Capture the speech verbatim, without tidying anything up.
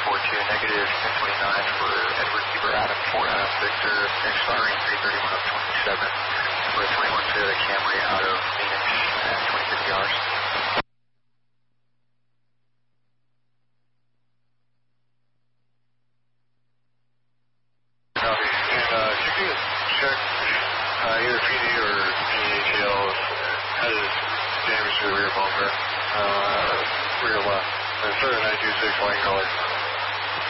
four two, negative ten twenty-nine for Edward Beaver Adam four Adam Victor, expiring three thirty-one of twenty-seven for a twenty-one Toyota Camry out of Phoenix at twenty fifty hours. Copy. And uh, if you could check uh, either P D or P H L has damage to the rear bumper, uh, rear left. And it's nine two six white color.